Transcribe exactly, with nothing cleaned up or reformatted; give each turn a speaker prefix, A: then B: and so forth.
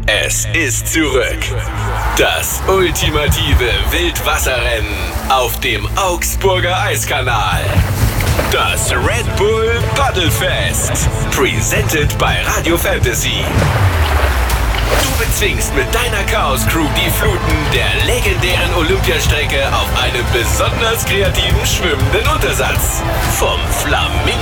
A: Es ist zurück. Das ultimative Wildwasserrennen auf dem Augsburger Eiskanal. Das Red Bull Paddelfest. Presented bei Radio Fantasy. Du bezwingst mit deiner Chaos Crew die Fluten der legendären Olympiastrecke auf einem besonders kreativen schwimmenden Untersatz. Vom Flamingo